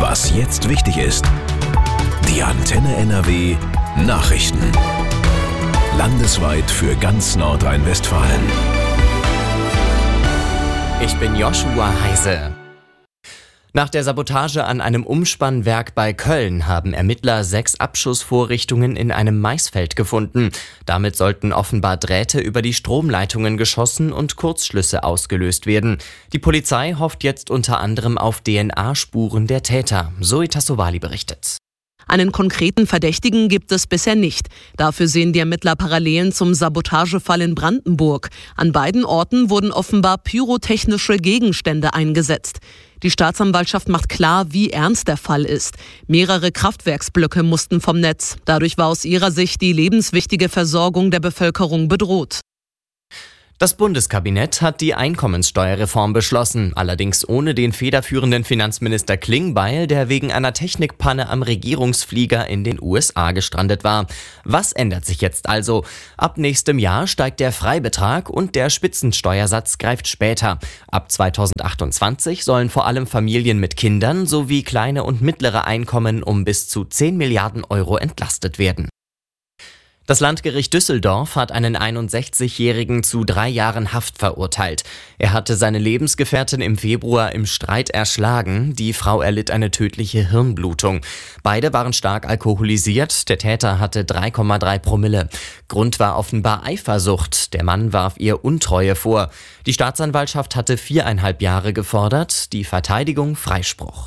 Was jetzt wichtig ist. Die Antenne NRW Nachrichten. Landesweit für ganz Nordrhein-Westfalen. Ich bin Joshua Heise. Nach der Sabotage an einem Umspannwerk bei Köln haben Ermittler 6 Abschussvorrichtungen in einem Maisfeld gefunden. Damit sollten offenbar Drähte über die Stromleitungen geschossen und Kurzschlüsse ausgelöst werden. Die Polizei hofft jetzt unter anderem auf DNA-Spuren der Täter. Zoe Tassovali berichtet. Einen konkreten Verdächtigen gibt es bisher nicht. Dafür sehen die Ermittler Parallelen zum Sabotagefall in Brandenburg. An beiden Orten wurden offenbar pyrotechnische Gegenstände eingesetzt. Die Staatsanwaltschaft macht klar, wie ernst der Fall ist. Mehrere Kraftwerksblöcke mussten vom Netz. Dadurch war aus ihrer Sicht die lebenswichtige Versorgung der Bevölkerung bedroht. Das Bundeskabinett hat die Einkommenssteuerreform beschlossen, allerdings ohne den federführenden Finanzminister Klingbeil, der wegen einer Technikpanne am Regierungsflieger in den USA gestrandet war. Was ändert sich jetzt also? Ab nächstem Jahr steigt der Freibetrag und der Spitzensteuersatz greift später. Ab 2028 sollen vor allem Familien mit Kindern sowie kleine und mittlere Einkommen um bis zu 10 Milliarden Euro entlastet werden. Das Landgericht Düsseldorf hat einen 61-Jährigen zu 3 Jahren Haft verurteilt. Er hatte seine Lebensgefährtin im Februar im Streit erschlagen. Die Frau erlitt eine tödliche Hirnblutung. Beide waren stark alkoholisiert. Der Täter hatte 3,3 Promille. Grund war offenbar Eifersucht. Der Mann warf ihr Untreue vor. Die Staatsanwaltschaft hatte 4,5 Jahre gefordert, die Verteidigung Freispruch.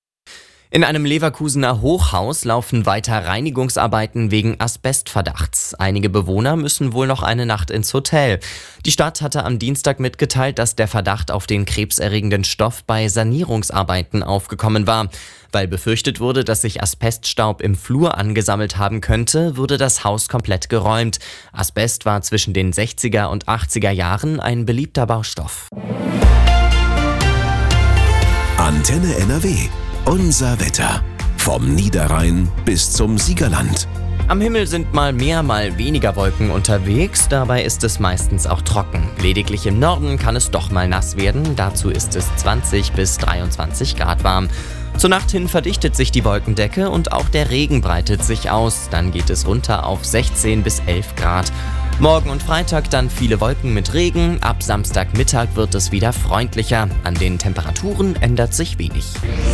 In einem Leverkusener Hochhaus laufen weiter Reinigungsarbeiten wegen Asbestverdachts. Einige Bewohner müssen wohl noch eine Nacht ins Hotel. Die Stadt hatte am Dienstag mitgeteilt, dass der Verdacht auf den krebserregenden Stoff bei Sanierungsarbeiten aufgekommen war. Weil befürchtet wurde, dass sich Asbeststaub im Flur angesammelt haben könnte, wurde das Haus komplett geräumt. Asbest war zwischen den 60er und 80er Jahren ein beliebter Baustoff. Antenne NRW. Unser Wetter. Vom Niederrhein bis zum Siegerland. Am Himmel sind mal mehr, mal weniger Wolken unterwegs. Dabei ist es meistens auch trocken. Lediglich im Norden kann es doch mal nass werden. Dazu ist es 20 bis 23 Grad warm. Zur Nacht hin verdichtet sich die Wolkendecke und auch der Regen breitet sich aus. Dann geht es runter auf 16 bis 11 Grad. Morgen und Freitag dann viele Wolken mit Regen. Ab Samstagmittag wird es wieder freundlicher. An den Temperaturen ändert sich wenig.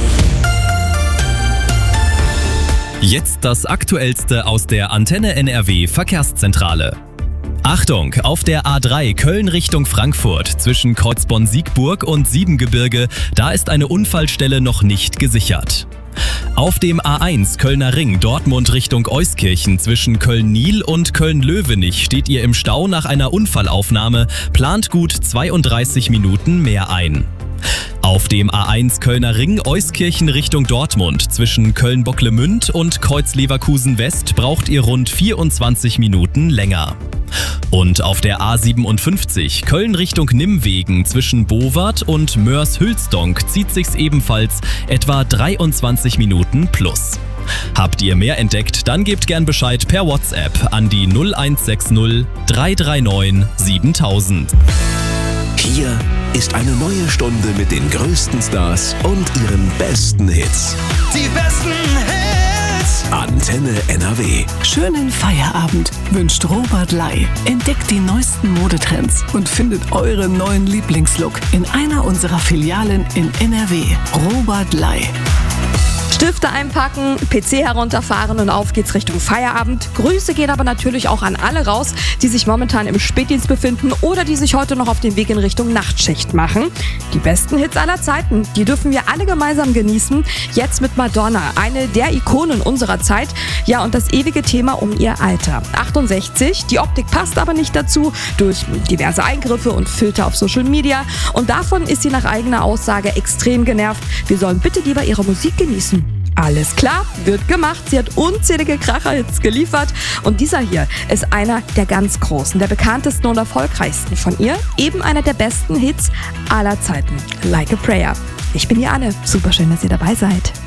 Jetzt das Aktuellste aus der Antenne NRW Verkehrszentrale. Achtung, auf der A3 Köln Richtung Frankfurt zwischen Kreuzborn-Siegburg und Siebengebirge, da ist eine Unfallstelle noch nicht gesichert. Auf dem A1 Kölner Ring Dortmund Richtung Euskirchen zwischen Köln-Niel und Köln-Löwenich steht ihr im Stau nach einer Unfallaufnahme, plant gut 32 Minuten mehr ein. Auf dem A1 Kölner Ring Euskirchen Richtung Dortmund zwischen Köln-Bocklemünd und Kreuz-Leverkusen West braucht ihr rund 24 Minuten länger. Und auf der A57 Köln Richtung Nimwegen zwischen Bowart und Moers-Hülsdonk zieht sich's ebenfalls etwa 23 Minuten plus. Habt ihr mehr entdeckt, dann gebt gern Bescheid per WhatsApp an die 0160 339 7000. Hier ist eine neue Stunde mit den größten Stars und ihren besten Hits. Die besten Hits! Antenne NRW. Schönen Feierabend wünscht Robert Ley. Entdeckt die neuesten Modetrends und findet euren neuen Lieblingslook in einer unserer Filialen in NRW. Robert Ley. Stifte einpacken, PC herunterfahren und auf geht's Richtung Feierabend. Grüße gehen aber natürlich auch an alle raus, die sich momentan im Spätdienst befinden oder die sich heute noch auf den Weg in Richtung Nachtschicht machen. Die besten Hits aller Zeiten, die dürfen wir alle gemeinsam genießen. Jetzt mit Madonna, eine der Ikonen unserer Zeit. Ja, und das ewige Thema um ihr Alter. 68, die Optik passt aber nicht dazu, durch diverse Eingriffe und Filter auf Social Media. Und davon ist sie nach eigener Aussage extrem genervt. Wir sollen bitte lieber ihre Musik genießen. Alles klar, wird gemacht. Sie hat unzählige Kracher-Hits geliefert. Und dieser hier ist einer der ganz großen, der bekanntesten und erfolgreichsten von ihr. Eben einer der besten Hits aller Zeiten. Like a Prayer. Ich bin die Anne. Super schön, dass ihr dabei seid.